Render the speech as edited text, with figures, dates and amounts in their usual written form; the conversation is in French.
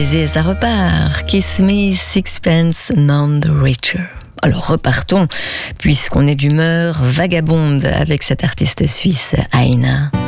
Et ça repart. Kiss me sixpence none the richer. Alors repartons, puisqu'on est d'humeur vagabonde avec cet artiste suisse, Aina.